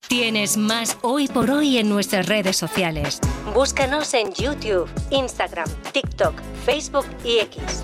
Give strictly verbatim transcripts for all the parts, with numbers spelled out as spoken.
Tienes más Hoy por Hoy en nuestras redes sociales. Búscanos en YouTube, Instagram, TikTok, Facebook y X.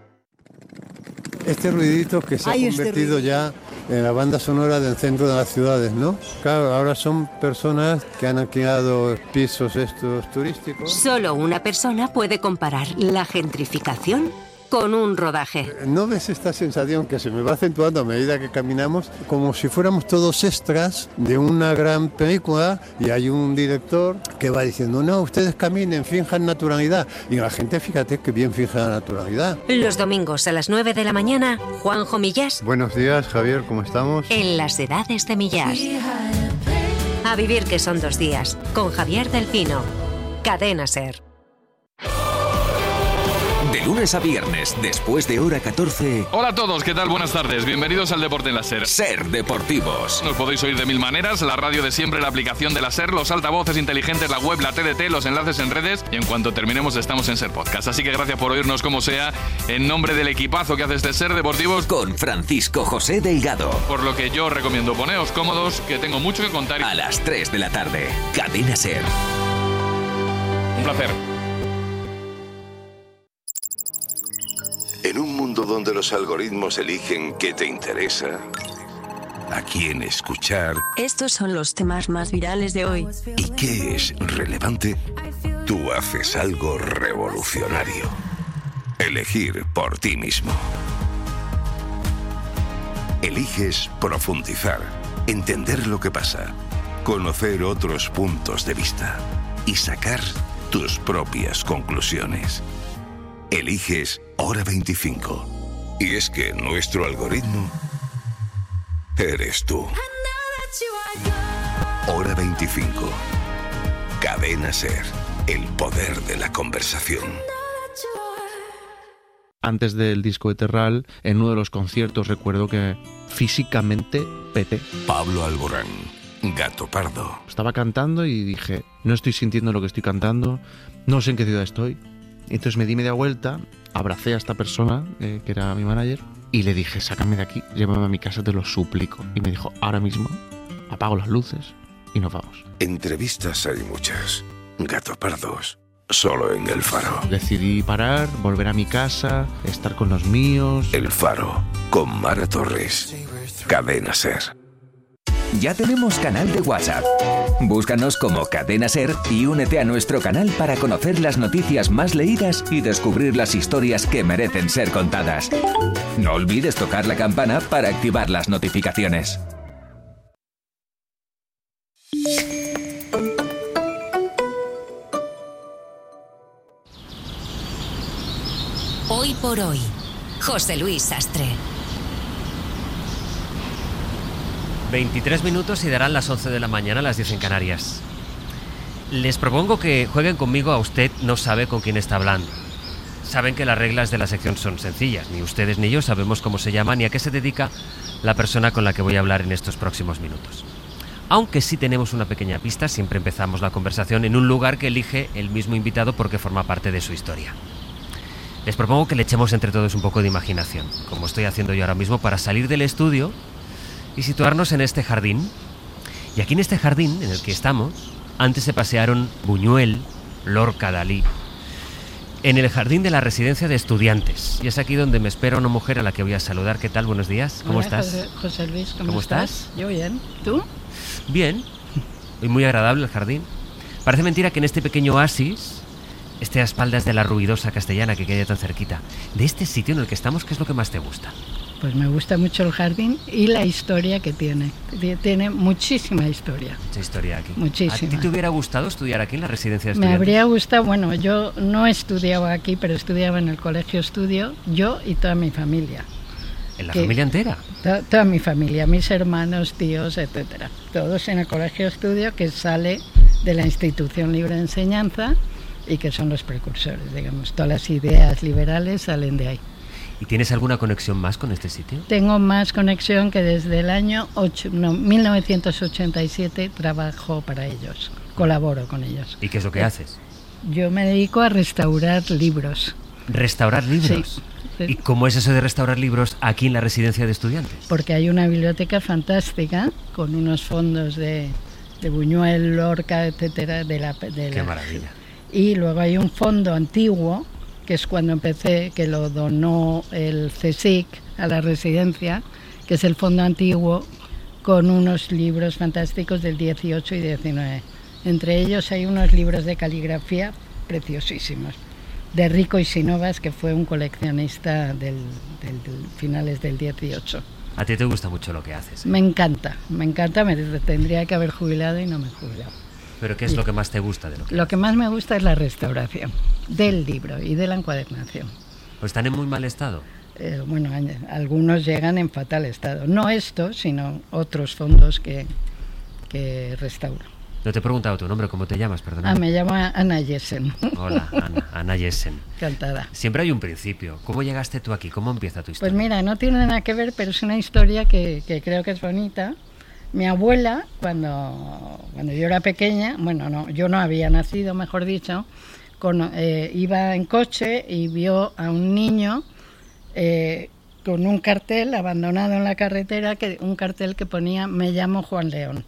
Este ruidito que se Ay, ha convertido este ya en la banda sonora del centro de las ciudades, ¿no? Claro, ahora son personas que han alquilado pisos estos turísticos. Solo una persona puede comparar la gentrificación con un rodaje. ¿No ves esta sensación que se me va acentuando a medida que caminamos? Como si fuéramos todos extras de una gran película y hay un director que va diciendo, no, ustedes caminen, finjan naturalidad. Y la gente, fíjate que bien finge la naturalidad. Los domingos a las nueve de la mañana, Juanjo Millás. Buenos días, Javier, ¿cómo estamos? En las edades de Millás. A vivir que son dos días, con Javier del Pino. Cadena SER. De lunes a viernes, después de hora catorce... Hola a todos, ¿qué tal? Buenas tardes. Bienvenidos al Deporte en la SER. SER Deportivos. Nos podéis oír de mil maneras, la radio de siempre, la aplicación de la SER, los altavoces inteligentes, la web, la T D T, los enlaces en redes y en cuanto terminemos estamos en SER Podcast. Así que gracias por oírnos como sea, en nombre del equipazo que hace este SER Deportivos. Con Francisco José Delgado. Por lo que yo os recomiendo, poneos cómodos, que tengo mucho que contar. A las tres de la tarde, Cadena SER. Un placer. En un mundo donde los algoritmos eligen qué te interesa, a quién escuchar... Estos son los temas más virales de hoy. ¿Y qué es relevante? Tú haces algo revolucionario. Elegir por ti mismo. Eliges profundizar, entender lo que pasa, conocer otros puntos de vista y sacar tus propias conclusiones. Eliges Hora veinticinco. Y es que nuestro algoritmo eres tú. Hora veinticinco. Cadena SER. El poder de la conversación. Antes del disco de Terral, en uno de los conciertos recuerdo que físicamente peté. Pablo Alborán, Gato Pardo. Estaba cantando y dije, no estoy sintiendo lo que estoy cantando, no sé en qué ciudad estoy. Entonces me di media vuelta, abracé a esta persona, eh, que era mi manager, y le dije, sácame de aquí, llévame a mi casa, te lo suplico. Y me dijo, ahora mismo apago las luces y nos vamos. Entrevistas hay muchas. Gato Pardos, solo en El Faro. Decidí parar, volver a mi casa, estar con los míos. El Faro, con Mara Torres. Cadena SER. Ya tenemos canal de WhatsApp. Búscanos como Cadena SER y únete a nuestro canal para conocer las noticias más leídas y descubrir las historias que merecen ser contadas. No olvides tocar la campana para activar las notificaciones. Hoy por hoy, José Luis Sastre. veintitrés minutos y darán las once de la mañana, las diez en Canarias. Les propongo que jueguen conmigo a Usted no sabe con quién está hablando. Saben que las reglas de la sección son sencillas. Ni ustedes ni yo sabemos cómo se llama ni a qué se dedica la persona con la que voy a hablar en estos próximos minutos. Aunque sí tenemos una pequeña pista, siempre empezamos la conversación en un lugar que elige el mismo invitado porque forma parte de su historia. Les propongo que le echemos entre todos un poco de imaginación, como estoy haciendo yo ahora mismo, para salir del estudio y situarnos en este jardín. Y aquí en este jardín en el que estamos, antes se pasearon Buñuel, Lorca, Dalí. En el jardín de la residencia de estudiantes. Y es aquí donde me espera una mujer a la que voy a saludar. ¿Qué tal? Buenos días. ¿Cómo Hola, estás? José, José Luis, ¿cómo, ¿Cómo estás? estás? Yo bien. ¿Tú? Bien. Y muy agradable el jardín. Parece mentira que en este pequeño oasis esté a espaldas de la ruidosa Castellana que queda tan cerquita. De este sitio en el que estamos, ¿qué es lo que más te gusta? Pues me gusta mucho el jardín y la historia que tiene. Tiene muchísima historia. Mucha historia aquí. Muchísima. ¿A ti te hubiera gustado estudiar aquí en la residencia de Me estudiantes? habría gustado, bueno, yo no estudiaba aquí, pero estudiaba en el colegio estudio, yo y toda mi familia. ¿En la que, familia entera? To, toda mi familia, mis hermanos, tíos, etcétera. Todos en el colegio estudio, que sale de la Institución Libre de Enseñanza y que son los precursores, digamos. Todas las ideas liberales salen de ahí. ¿Y tienes alguna conexión más con este sitio? Tengo más conexión que desde el año ocho, no, mil novecientos ochenta y siete trabajo para ellos, colaboro con ellos. ¿Y qué es lo que eh, haces? Yo me dedico a restaurar libros. ¿Restaurar libros? Sí. Sí. ¿Y cómo es eso de restaurar libros aquí en la residencia de estudiantes? Porque hay una biblioteca fantástica con unos fondos de, de Buñuel, Lorca, etcétera, de la, de Qué la... maravilla. Y luego hay un fondo antiguo, que es cuando empecé, que lo donó el CSIC a la residencia, que es el fondo antiguo con unos libros fantásticos del dieciocho y diecinueve. Entre ellos hay unos libros de caligrafía preciosísimos, de Rico Isinovas, que fue un coleccionista del, del, del finales del dieciocho. A ti te gusta mucho lo que haces, ¿eh? Me encanta, me encanta, me tendría que haber jubilado y no me he jubilado. ¿Pero qué es lo que más te gusta de lo que Lo haces? que más me gusta es la restauración del libro y de la encuadernación. ¿O están en muy mal estado? Eh, bueno, algunos llegan en fatal estado. No estos, sino otros fondos que, que restauro. No te he preguntado tu nombre, ¿cómo te llamas? Perdona. Ah, me llamo Ana Jessen. Hola, Ana, Ana Jessen. Encantada. Siempre hay un principio. ¿Cómo llegaste tú aquí? ¿Cómo empieza tu historia? Pues mira, no tiene nada que ver, pero es una historia que, que creo que es bonita. Mi abuela, cuando, cuando yo era pequeña, bueno, no, yo no había nacido, mejor dicho, con, eh, iba en coche y vio a un niño eh, con un cartel abandonado en la carretera, que, un cartel que ponía "Me llamo Juan León".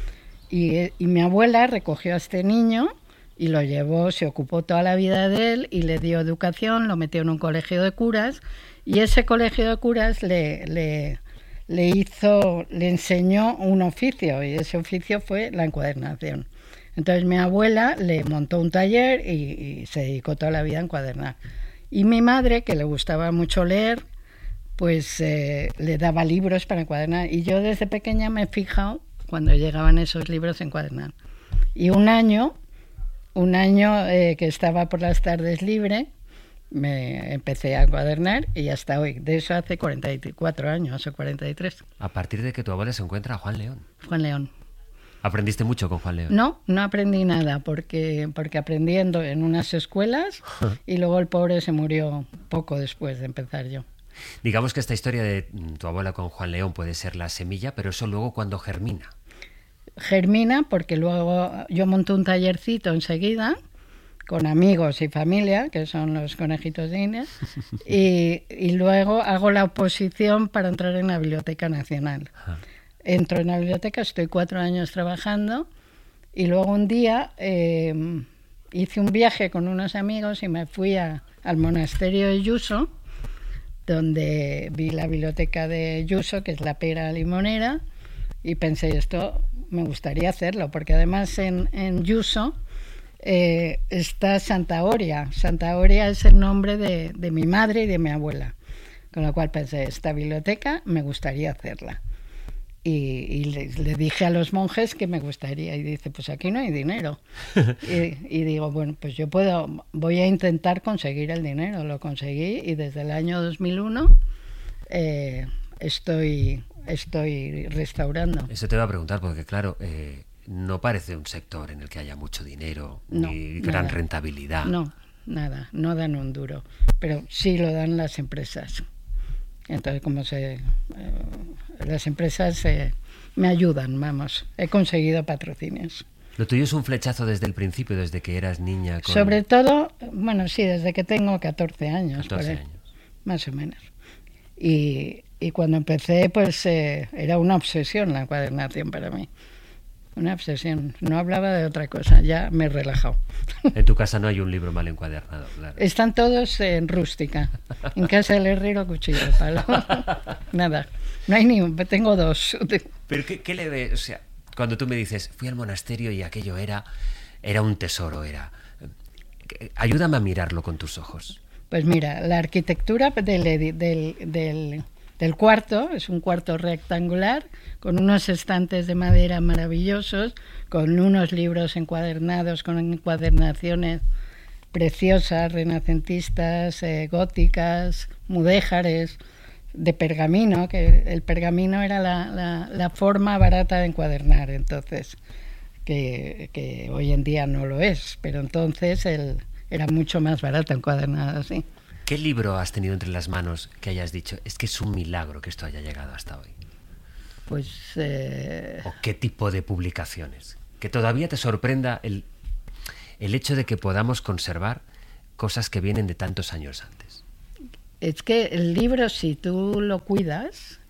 Y, y mi abuela recogió a este niño y lo llevó, se ocupó toda la vida de él y le dio educación, lo metió en un colegio de curas, y ese colegio de curas le, le, le hizo, le enseñó un oficio, y ese oficio fue la encuadernación. Entonces mi abuela le montó un taller y, y se dedicó toda la vida a encuadernar. Y mi madre, que le gustaba mucho leer, pues eh, le daba libros para encuadernar. Y yo desde pequeña me he fijado cuando llegaban esos libros a encuadernar. Y un año, un año eh, que estaba por las tardes libre, me empecé a encuadernar y hasta hoy. De eso hace cuarenta y cuatro años o cuarenta y tres. A partir de que tu abuela se encuentra a Juan León. Juan León. ¿Aprendiste mucho con Juan León? No, no aprendí nada, porque, porque aprendiendo en unas escuelas y luego el pobre se murió poco después de empezar yo. Digamos que esta historia de tu abuela con Juan León puede ser la semilla, pero eso luego cuando germina. Germina porque luego yo monto un tallercito enseguida con amigos y familia, que son los conejitos de Inés, y, y luego hago la oposición para entrar en la Biblioteca Nacional. Ajá. Entro en la biblioteca, estoy cuatro años trabajando y luego un día eh, hice un viaje con unos amigos y me fui a, al monasterio de Yuso, donde vi la biblioteca de Yuso, que es la pera limonera, y pensé, esto me gustaría hacerlo, porque además en, en Yuso eh, está Santa Oria. Santa Oria es el nombre de, de mi madre y de mi abuela, con lo cual pensé, esta biblioteca me gustaría hacerla. Y, y le, le dije a los monjes que me gustaría, y dice, pues aquí no hay dinero. y, y digo, bueno, pues yo puedo, voy a intentar conseguir el dinero. Lo conseguí y desde el año dos mil uno eh, estoy, estoy restaurando. Eso te iba a preguntar, porque claro, eh, no parece un sector en el que haya mucho dinero, no, ni gran nada. rentabilidad. No, nada, no dan un duro, pero sí lo dan las empresas. Entonces, como se, eh, las empresas eh, me ayudan, vamos, he conseguido patrocinios. Lo tuyo es un flechazo desde el principio, desde que eras niña. Con... Sobre todo, bueno, sí, desde que tengo catorce años. catorce por ahí, años. Más o menos. Y, y cuando empecé, pues eh, era una obsesión la encuadernación para mí. Una obsesión. No hablaba de otra cosa, ya me he relajado. En tu casa no hay un libro mal encuadernado, claro. Están todos en rústica. En casa del herrero, cuchillo de palo. Nada. No hay ni un, tengo dos. ¿Pero qué, qué le ves? O sea, cuando tú me dices, fui al monasterio y aquello era, era un tesoro, era... Ayúdame a mirarlo con tus ojos. Pues mira, la arquitectura del, del, del, del cuarto, es un cuarto rectangular, con unos estantes de madera maravillosos, con unos libros encuadernados, con encuadernaciones preciosas, renacentistas, eh, góticas, mudéjares, de pergamino, que el pergamino era la, la, la forma barata de encuadernar, entonces, que, que hoy en día no lo es, pero entonces el, era mucho más barato encuadernar así. ¿Qué libro has tenido entre las manos que hayas dicho, es que es un milagro que esto haya llegado hasta hoy? Pues... Eh... ¿O qué tipo de publicaciones? Que todavía te sorprenda el, el hecho de que podamos conservar cosas que vienen de tantos años antes. Es que el libro, si tú lo cuidas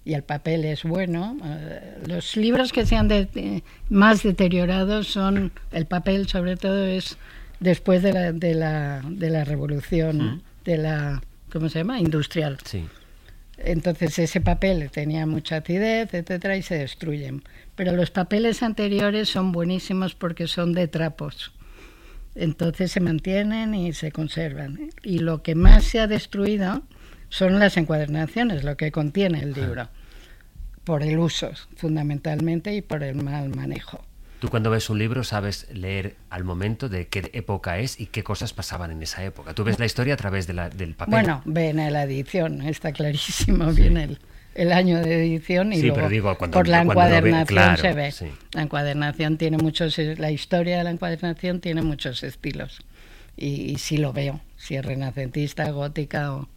y el papel es bueno. Uh, los libros que se han de, de, más deteriorados son, el papel sobre todo es después de la, de la, de la revolución, ¿Mm? de la, ¿cómo se llama? Industrial. Sí. Entonces ese papel tenía mucha acidez, etcétera, y se destruyen. Pero los papeles anteriores son buenísimos porque son de trapos. Entonces se mantienen y se conservan. Y lo que más se ha destruido son las encuadernaciones, lo que contiene el libro, por el uso fundamentalmente y por el mal manejo. Tú cuando ves un libro sabes leer al momento de qué época es y qué cosas pasaban en esa época. Tú ves la historia a través de la, del papel. Bueno, viene la edición, está clarísimo, sí. viene el, el año de edición y sí, luego pero digo, cuando, por la encuadernación ve, claro, se ve. Sí. La encuadernación tiene muchos, la historia de la encuadernación tiene muchos estilos y, y sí lo veo, si es renacentista, gótica o,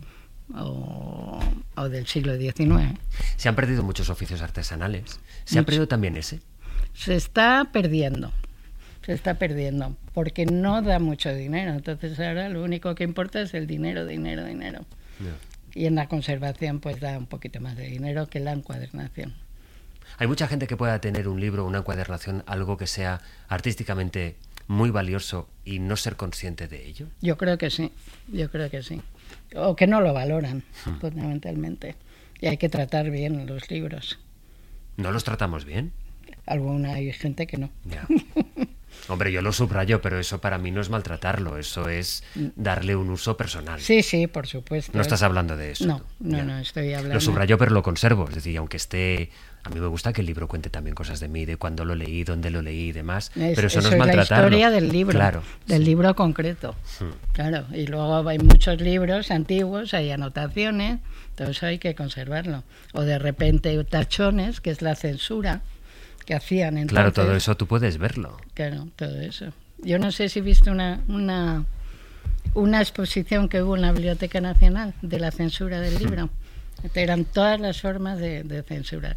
o, o del siglo diecinueve. Se han perdido muchos oficios artesanales. ¿Se ha perdido también ese? Se está perdiendo, se está perdiendo, porque no da mucho dinero. Entonces ahora lo único que importa es el dinero, dinero, dinero. Yeah. Y en la conservación pues da un poquito más de dinero que la encuadernación. Hay mucha gente que pueda tener un libro, una encuadernación, algo que sea artísticamente muy valioso y no ser consciente de ello. Yo creo que sí, yo creo que sí. O que no lo valoran, hmm. fundamentalmente. Y hay que tratar bien los libros. ¿No los tratamos bien? Alguna hay gente que no. Ya. Hombre, yo lo subrayo, pero eso para mí no es maltratarlo, eso es darle un uso personal. Sí, sí, por supuesto. No estás hablando de eso. No, no, ya. no, estoy hablando. Lo subrayo, pero lo conservo. Es decir, aunque esté... A mí me gusta que el libro cuente también cosas de mí, de cuándo lo leí, dónde lo leí y demás. Es, pero eso, eso no es maltratarlo. La historia del libro, claro, del sí. libro concreto. Hmm. Claro, y luego hay muchos libros antiguos, hay anotaciones, todo eso hay que conservarlo. O de repente tachones, que es la censura que hacían entonces. Claro, todo eso tú puedes verlo. Claro, todo eso. Yo no sé si viste una, una, una exposición que hubo en la Biblioteca Nacional de la censura del libro. Eran todas las formas de, de censurar.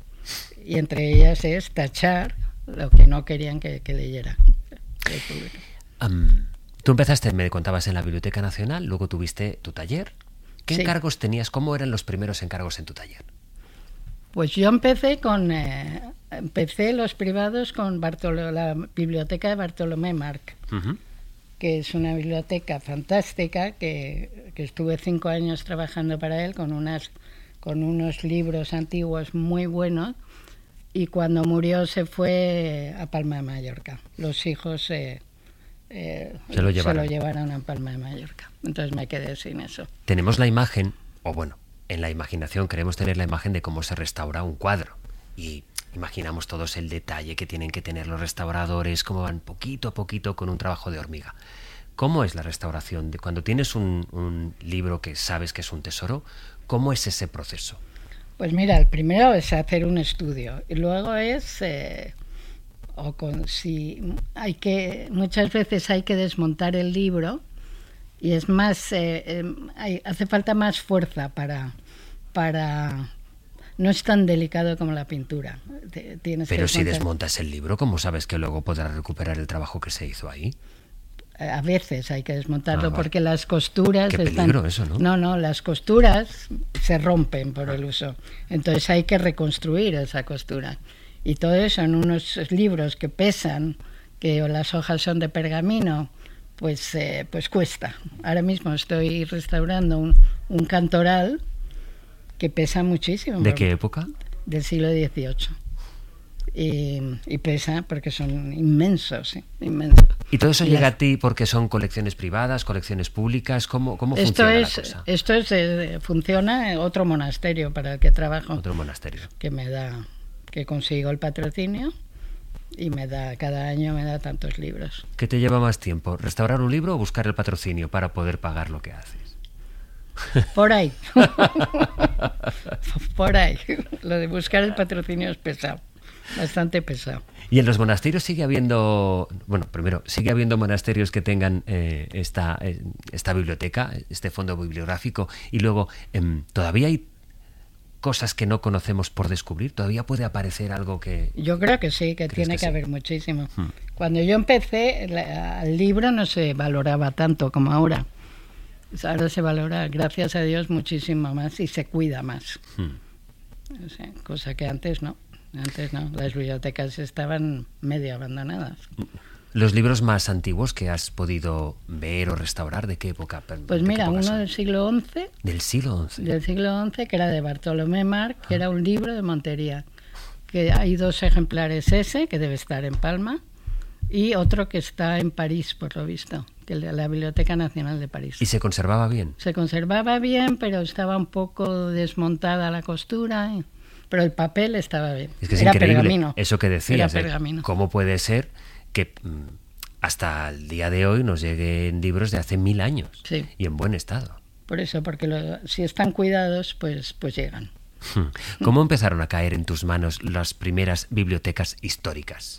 Y entre ellas es tachar lo que no querían que, que leyera el público. Um, tú empezaste, me contabas, en la Biblioteca Nacional, luego tuviste tu taller. ¿Qué sí. encargos tenías? ¿Cómo eran los primeros encargos en tu taller? Pues yo empecé con eh, empecé los privados con Bartolo, la biblioteca de Bartolomé March, uh-huh. que es una biblioteca fantástica que, que estuve cinco años trabajando para él con unas con unos libros antiguos muy buenos, y cuando murió se fue a Palma de Mallorca. Los hijos eh, eh, se, lo se lo llevaron a Palma de Mallorca. Entonces me quedé sin eso. Tenemos la imagen, o bueno, en la imaginación queremos tener la imagen de cómo se restaura un cuadro, y imaginamos todos el detalle que tienen que tener los restauradores, cómo van poquito a poquito con un trabajo de hormiga. ¿Cómo es la restauración? De cuando tienes un, un libro que sabes que es un tesoro, ¿cómo es ese proceso? Pues mira, el primero es hacer un estudio, y luego es eh, o con si hay que muchas veces hay que desmontar el libro. Y es más, eh, eh, hay, hace falta más fuerza para, para... No es tan delicado como la pintura. Tienes Pero que si desmontar... desmontas el libro, ¿cómo sabes que luego podrás recuperar el trabajo que se hizo ahí? A veces hay que desmontarlo, ah, vale. porque las costuras... Qué están... peligro eso, ¿no? No, no, las costuras se rompen por el uso. Entonces hay que reconstruir esa costura. Y todo eso en unos libros que pesan, que las hojas son de pergamino... Pues, eh, pues cuesta. Ahora mismo estoy restaurando un, un cantoral que pesa muchísimo. ¿De qué época? Del siglo dieciocho. Y, y pesa porque son inmensos, ¿sí? inmensos. ¿Y todo eso y llega las... a ti porque son colecciones privadas, colecciones públicas? ¿Cómo, cómo esto funciona es, la cosa? Esto es, eh, funciona en otro monasterio para el que trabajo. Otro monasterio. Que me da, que consigo el patrocinio. Y me da, cada año me da tantos libros. ¿Qué te lleva más tiempo? ¿Restaurar un libro o buscar el patrocinio para poder pagar lo que haces? Por ahí. Por ahí. Lo de buscar el patrocinio es pesado. Bastante pesado. ¿Y en los monasterios sigue habiendo, bueno, primero, sigue habiendo monasterios que tengan eh, esta, eh, esta biblioteca, este fondo bibliográfico? Y luego, eh, ¿todavía hay cosas que no conocemos por descubrir? ¿Todavía puede aparecer algo que...? Yo creo que sí, que tiene que, que haber sí? muchísimo. Hmm. Cuando yo empecé, la, el libro no se valoraba tanto como ahora. Ahora se valora, gracias a Dios, muchísimo más y se cuida más. Hmm. O sea, cosa que antes no. Antes no. Las bibliotecas estaban medio abandonadas. ¿Los libros más antiguos que has podido ver o restaurar, de qué época? Pues mira, uno son? del siglo once. ¿Del siglo once? Del siglo once, que era de Bartolomé March, que ah. era un libro de Montería. Que hay dos ejemplares, ese, que debe estar en Palma, y otro que está en París, por lo visto, que es la Biblioteca Nacional de París. ¿Y se conservaba bien? Se conservaba bien, pero estaba un poco desmontada la costura, pero el papel estaba bien. Es que es era increíble pergamino. Eso que decías, era pergamino. ¿eh? ¿Cómo puede ser que hasta el día de hoy nos lleguen libros de hace mil años sí. y en buen estado? Por eso, porque lo, si están cuidados, pues, pues llegan. ¿Cómo empezaron a caer en tus manos las primeras bibliotecas históricas?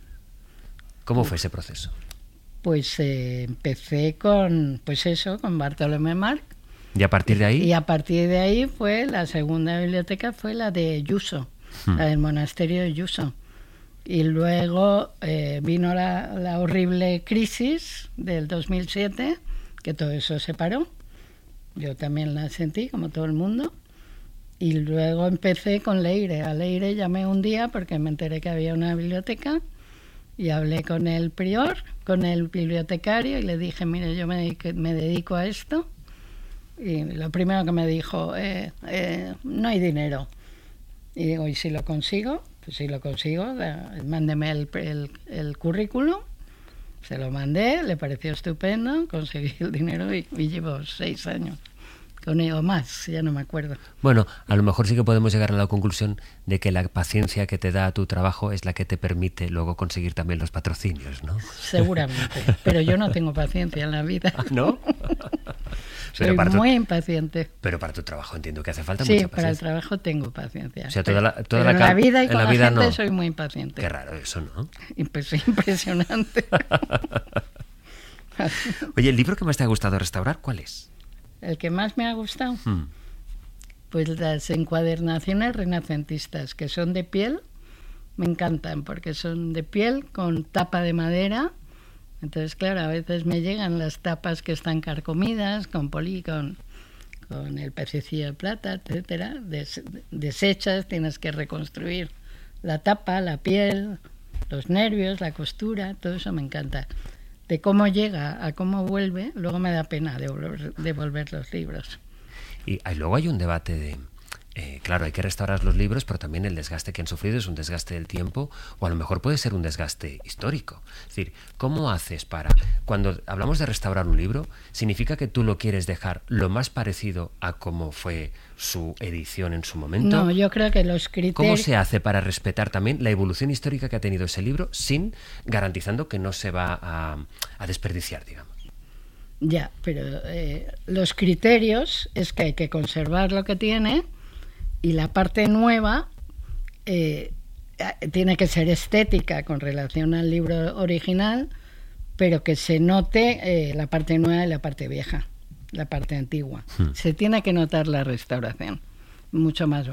¿Cómo fue ese proceso? Pues eh, empecé con, pues eso, con Bartolomé March. ¿Y a partir de ahí? Y a partir de ahí fue la segunda biblioteca, fue la de Yuso, hmm. la del monasterio de Yuso. Y luego eh, vino la, la horrible crisis del dos mil siete, que todo eso se paró. Yo también la sentí, como todo el mundo. Y luego empecé con Leire. A Leire llamé un día porque me enteré que había una biblioteca y hablé con el prior, con el bibliotecario, y le dije, mire, yo me dedico, me dedico a esto. Y lo primero que me dijo, eh, eh, no hay dinero. Y digo, ¿y si lo consigo? Pues si lo consigo, mándeme el, el, el currículum. Se lo mandé, le pareció estupendo, conseguí el dinero y, y llevo seis años. Con ello más, ya no me acuerdo. Bueno, a lo mejor sí que podemos llegar a la conclusión de que la paciencia que te da tu trabajo es la que te permite luego conseguir también los patrocinios, ¿no? Seguramente, pero yo no tengo paciencia en la vida. ¿No? Soy pero para muy tu, impaciente. Pero para tu trabajo entiendo que hace falta sí, mucha paciencia. Sí, para el trabajo tengo paciencia. O sea, toda la, toda pero la, en la vida y en con la, la vida gente no. soy muy impaciente. Qué raro eso, ¿no? Impresionante. Oye, ¿el libro que más te ha gustado restaurar, cuál es? El que más me ha gustado, hmm. pues las encuadernaciones renacentistas, que son de piel, me encantan, porque son de piel con tapa de madera. Entonces, claro, a veces me llegan las tapas que están carcomidas, con poli, con, con el pececillo de plata, etcétera, des, deshechas, tienes que reconstruir la tapa, la piel, los nervios, la costura, todo eso me encanta. De cómo llega a cómo vuelve, luego me da pena devolver, devolver los libros. Y hay, luego hay un debate de, eh, claro, hay que restaurar los libros, pero también el desgaste que han sufrido es un desgaste del tiempo, o a lo mejor puede ser un desgaste histórico. Es decir, ¿cómo haces para, cuando hablamos de restaurar un libro, significa que tú lo quieres dejar lo más parecido a cómo fue su edición en su momento? No, yo creo que los criterios... ¿Cómo se hace para respetar también la evolución histórica que ha tenido ese libro, sin garantizando que no se va a, a desperdiciar, digamos? Ya, pero eh, los criterios es que hay que conservar lo que tiene, y la parte nueva eh, tiene que ser estética con relación al libro original, pero que se note eh, la parte nueva y la parte vieja, la parte antigua. Hmm. Se tiene que notar la restauración, mucho más,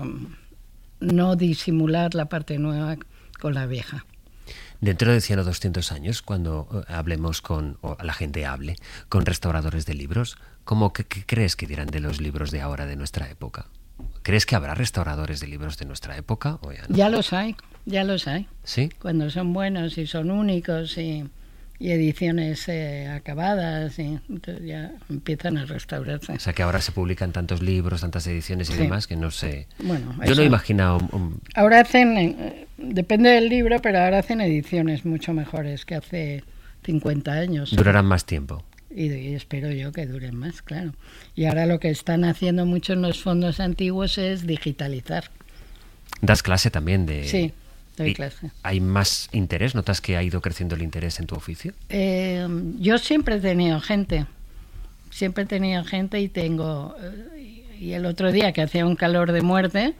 no disimular la parte nueva con la vieja. Dentro de cien o doscientos años, cuando hablemos con, o la gente hable con restauradores de libros, ¿cómo qué, qué crees que dirán de los libros de ahora, de nuestra época? ¿Crees que habrá restauradores de libros de nuestra época o ya no? Ya los hay, ya los hay. ¿Sí? Cuando son buenos y son únicos y, y ediciones eh, acabadas, y entonces ya empiezan a restaurarse. O sea, que ahora se publican tantos libros, tantas ediciones y sí. demás que no sé... Bueno, yo no imagino... Un, un... Ahora hacen, eh, depende del libro, pero ahora hacen ediciones mucho mejores que hace cincuenta años. Durarán más tiempo. Y, y espero yo que duren más, claro. Y ahora lo que están haciendo mucho en los fondos antiguos es digitalizar. ¿Das clase también de...? Sí, doy clase. ¿Hay más interés? ¿Notas que ha ido creciendo el interés en tu oficio? Eh, yo siempre he tenido gente. Siempre he tenido gente y tengo... Y el otro día que hacía un calor de muerte,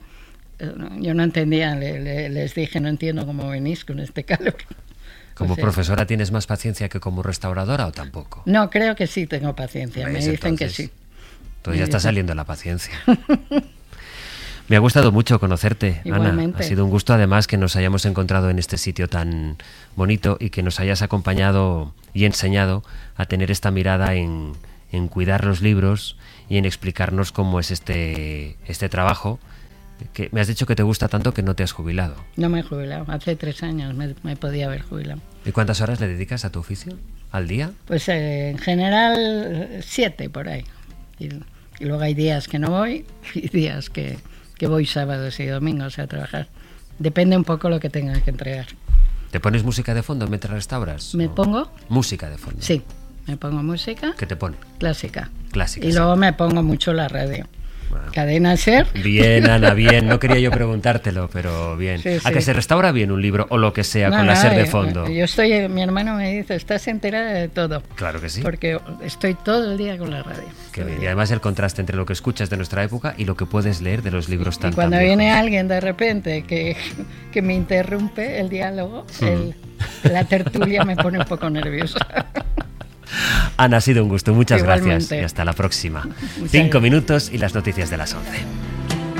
yo no entendía, le, le, les dije, no entiendo cómo venís con este calor. ¿Como o sea, profesora tienes más paciencia que como restauradora o tampoco? No, creo que sí tengo paciencia. Me dicen entonces, que sí. Entonces ya está saliendo la paciencia. Me ha gustado mucho conocerte, Igualmente. Ana. Ha sido un gusto además que nos hayamos encontrado en este sitio tan bonito y que nos hayas acompañado y enseñado a tener esta mirada en, en cuidar los libros y en explicarnos cómo es este, este trabajo Que me has dicho que te gusta tanto que no te has jubilado. No me he jubilado, hace tres años me, me podía haber jubilado. ¿Y cuántas horas le dedicas a tu oficio al día? Pues eh, en general siete por ahí. Y, y luego hay días que no voy y días que, que voy sábados y domingos a trabajar. Depende un poco lo que tenga que entregar. ¿Te pones música de fondo mientras restauras? ¿Me ¿O? pongo? Música de fondo. Sí, me pongo música. ¿Qué te pone? Clásica. Clásica. Y sí. luego me pongo mucho la radio. Bueno. Cadena SER. Bien, Ana, bien. No quería yo preguntártelo, pero bien. Sí, ¿A sí. que se restaura bien un libro o lo que sea No, con la no, SER de yo- fondo? Yo estoy, mi hermano me dice, estás enterada de todo. Claro que sí. Porque estoy todo el día con la radio. Qué bien. Y además el contraste entre lo que escuchas de nuestra época y lo que puedes leer de los libros tan Y cuando tan viene viejos. alguien de repente que, que me interrumpe el diálogo, Mm. el- la tertulia me pone un poco nerviosa. Ana, ha sido un gusto. Muchas Igualmente. gracias y hasta la próxima. Muchas Cinco gracias. minutos y las noticias de las once.